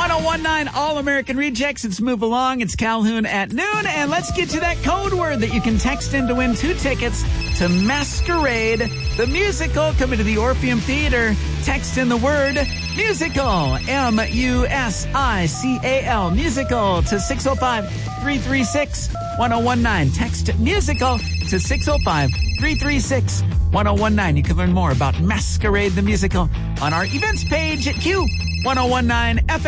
1019 All-American Rejects. It's Move Along. It's Calhoun at noon. And let's get to that code word that you can text in to win 2 tickets to Masquerade, the musical, coming to the Orpheum Theater. Text in the word musical, M-U-S-I-C-A-L, musical, to 605-336-1019. Text musical to 605-336-1019. You can learn more about Masquerade, the musical, on our events page at Q1019FM.